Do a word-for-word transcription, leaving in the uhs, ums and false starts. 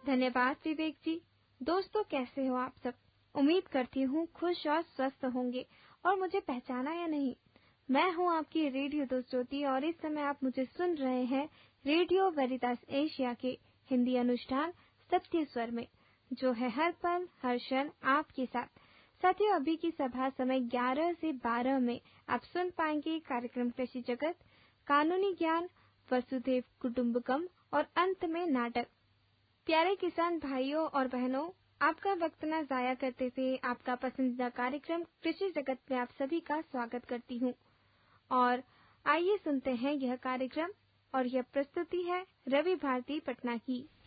धन्यवाद विवेक जी। दोस्तों, कैसे हो आप सब? उम्मीद करती हूँ खुश और स्वस्थ होंगे। और मुझे पहचाना या नहीं, मैं हूँ आपकी रेडियो दोस्त ज्योति और इस समय आप मुझे सुन रहे हैं रेडियो वेरितास एशिया के हिंदी अनुष्ठान सत्य स्वर में, जो है हर पल हर क्षण आपके साथ। साथियों, अभी की सभा समय ग्यारह से बारह में आप सुन पाएंगे कार्यक्रम कृषि जगत, कानूनी ज्ञान, वसुधैव कुटुंबकम और अंत में नाटक। प्यारे किसान भाइयों और बहनों, आपका वक्त न जाया करते हुए आपका पसंदीदा कार्यक्रम कृषि जगत में आप सभी का स्वागत करती हूँ। और आइए सुनते हैं यह कार्यक्रम, और यह प्रस्तुति है रवि भारती पटना की।